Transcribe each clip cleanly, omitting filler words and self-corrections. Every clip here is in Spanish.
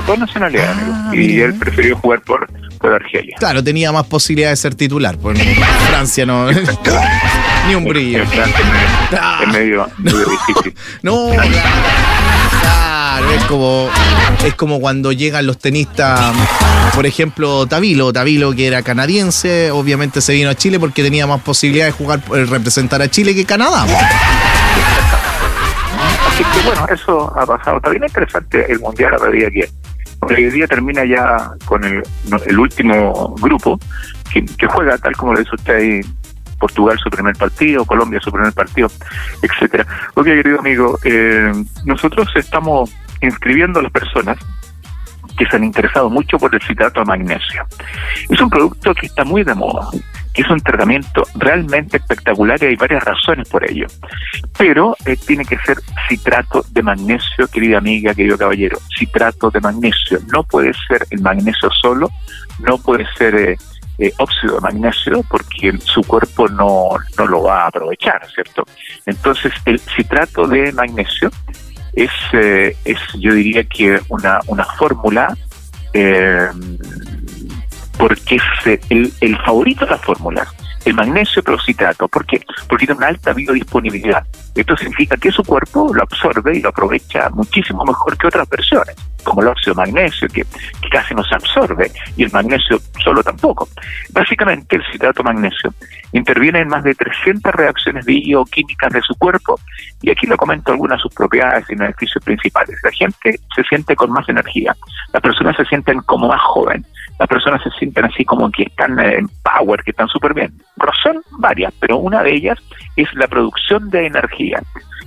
dos nacionalidades, amigo. Y él prefirió jugar por Argelia. Claro, tenía más posibilidad de ser titular. Por Francia no. Ni un brillo. En Francia es medio difícil. No, claro, es como cuando llegan los tenistas, por ejemplo, Tabilo, que era canadiense, obviamente se vino a Chile porque tenía más posibilidad de jugar, representar a Chile que Canadá. Así que bueno, eso ha pasado. Está bien interesante el Mundial a medida que hoy día termina ya con el último grupo que juega, tal como lo dice usted ahí, Portugal su primer partido, Colombia su primer partido, etcétera. Ok, querido amigo, nosotros estamos inscribiendo a las personas que se han interesado mucho por el citrato de magnesio. Es un producto que está muy de moda, que es un tratamiento realmente espectacular y hay varias razones por ello. Pero tiene que ser citrato de magnesio, querida amiga, querido caballero, citrato de magnesio. No puede ser el magnesio solo, no puede ser óxido de magnesio, porque su cuerpo no lo va a aprovechar, ¿cierto? Entonces, el citrato de magnesio es yo diría que una fórmula, porque es el favorito de las fórmulas, el magnesio citrato. ¿Por qué? Porque tiene una alta biodisponibilidad. Esto significa que su cuerpo lo absorbe y lo aprovecha muchísimo mejor que otras versiones, como el óxido de magnesio, que casi no se absorbe, y el magnesio solo tampoco. Básicamente, el citrato de magnesio interviene en más de 300 reacciones bioquímicas de su cuerpo, y aquí le comento algunas de sus propiedades y beneficios principales. La gente se siente con más energía, las personas se sienten como más joven, las personas se sienten así como que están en power, que están súper bien. Son varias, pero una de ellas es la producción de energía.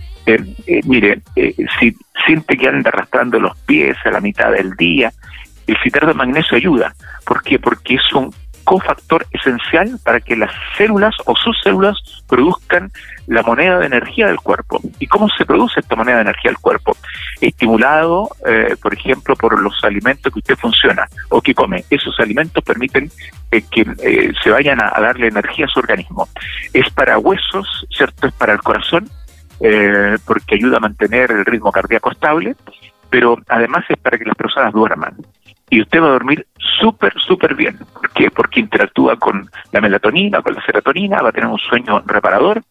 Mire, si siente que anda arrastrando los pies a la mitad del día, el citrato de magnesio ayuda. ¿Por qué? Porque es un cofactor esencial para que las células o sus células produzcan la moneda de energía del cuerpo. ¿Y cómo se produce esta moneda de energía del cuerpo? Estimulado, por ejemplo, por los alimentos que usted funciona o que come. Esos alimentos permiten que se vayan a darle energía a su organismo. Es para huesos, ¿cierto? Es para el corazón, porque ayuda a mantener el ritmo cardíaco estable, pero además es para que las personas duerman. Y usted va a dormir súper bien. ¿Por qué? Porque interactúa con la melatonina, con la serotonina, va a tener un sueño reparador,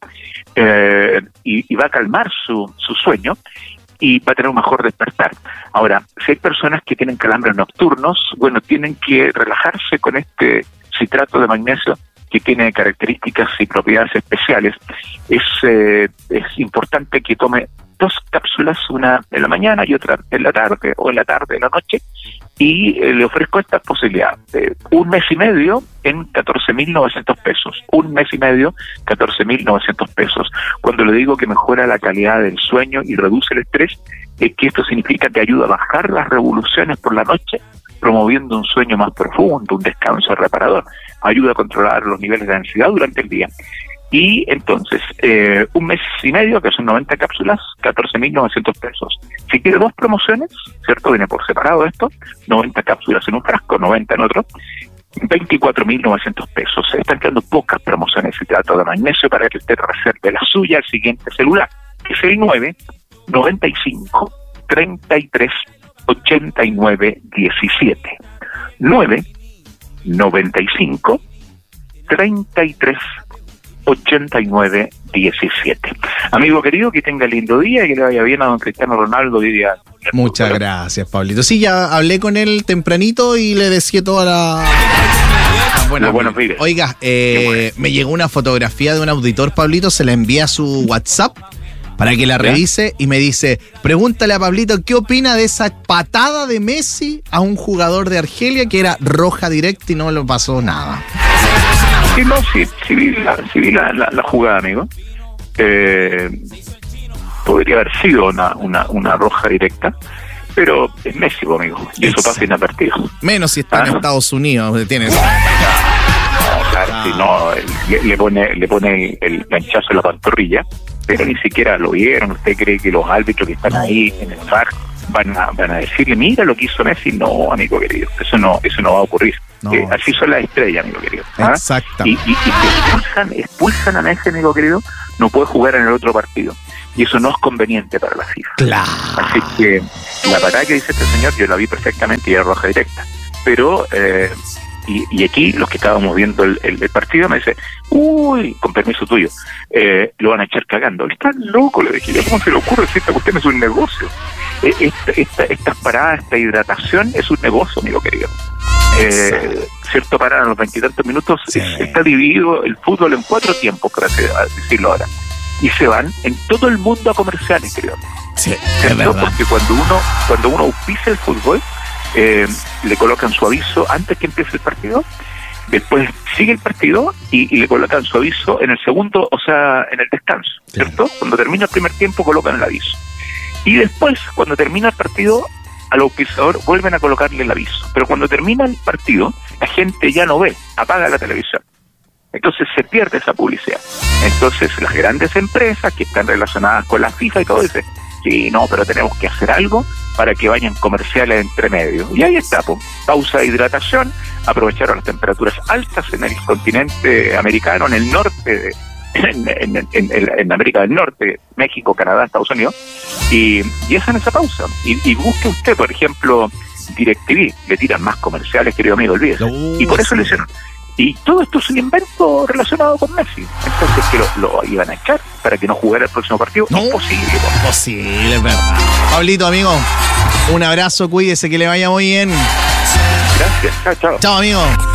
y va a calmar su sueño, y va a tener un mejor despertar. Ahora, si hay personas que tienen calambres nocturnos, bueno, tienen que relajarse con este citrato de magnesio, que tiene características y propiedades especiales. Es importante que tome 2 cápsulas, una en la mañana y otra en la tarde, o en la tarde en la noche, y le ofrezco esta posibilidad. 1 mes y medio en 14.900 pesos. 1 mes y medio, 14.900 pesos. Cuando le digo que mejora la calidad del sueño y reduce el estrés, es que esto significa que ayuda a bajar las revoluciones por la noche, promoviendo un sueño más profundo, un descanso reparador. Ayuda a controlar los niveles de ansiedad durante el día. Y entonces, 1 mes y medio, que son 90 cápsulas, 14.900 pesos. Si quiere 2 promociones, ¿cierto? Viene por separado esto, 90 cápsulas en un frasco, 90 en otro, 24.900 pesos. Se están quedando pocas promociones de citrato de magnesio para que usted reserve la suya al siguiente celular, que es el 995 33 89 17. 995 33 89 17. Amigo querido, que tenga lindo día y que le vaya bien a don Cristiano Ronaldo hoy día. Muchas gracias, Pablito. Sí, ya hablé con él tempranito y le deseé toda la buenos días. Oiga, me llegó una fotografía de un auditor, Pablito, se la envía a su WhatsApp para que la revise y me dice, pregúntale a Pablito qué opina de esa patada de Messi a un jugador de Argelia que era roja directa y no le pasó nada. Sí vi la jugada, amigo. Podría haber sido una roja directa, pero es Messi, amigo, y eso pasa inadvertido. Menos si está en Estados Unidos, tienes. Si no, le pone el planchazo en la pantorrilla, pero ni siquiera lo vieron. ¿Usted cree que los árbitros que están ahí en el VAR van a decirle, mira lo que hizo Messi? No, amigo querido, eso no va a ocurrir. No. Así son las estrellas, amigo querido. Exacto. Y si expulsan a Messi, amigo querido, no puede jugar en el otro partido. y eso no es conveniente para la FIFA. Claro. Así que la parada que dice este señor, yo la vi perfectamente y era roja directa. Pero, y aquí los que estábamos viendo el partido me dice, uy, con permiso tuyo, lo van a echar cagando. Estás loco, le dije, ¿cómo se le ocurre si esta cuestión es un negocio? Estas paradas, esta hidratación es un negocio, amigo querido. Cierto, parar a los 20 y tantos minutos, sí. Está dividido el fútbol en 4 tiempos, por así decirlo ahora. Y se van en todo el mundo a comerciales, creo. Sí, es verdad. Porque cuando uno auspicia el fútbol, le colocan su aviso antes que empiece el partido, después sigue el partido y le colocan su aviso en el segundo, o sea, en el descanso, ¿cierto? Sí. Cuando termina el primer tiempo colocan el aviso. Y después, cuando termina el partido, al auspiciador vuelven a colocarle el aviso. Pero cuando termina el partido, la gente ya no ve, apaga la televisión. Entonces se pierde esa publicidad. Entonces las grandes empresas que están relacionadas con la FIFA y todo dicen, sí, no, pero tenemos que hacer algo para que vayan comerciales entre medio. Y ahí está, pausa de hidratación, aprovecharon las temperaturas altas en el continente americano, en el norte, en América del Norte, México, Canadá, Estados Unidos, y hacen esa pausa. Y busque usted, por ejemplo, DirecTV, le tiran más comerciales, querido amigo, olvídese. Y por eso le hicieron. Y todo esto es un invento relacionado con Messi. Entonces, que lo iban a echar para que no jugara el próximo partido. No, imposible, es verdad. Pablito, amigo, un abrazo, cuídese, que le vaya muy bien. Gracias, chao. Chao, amigo.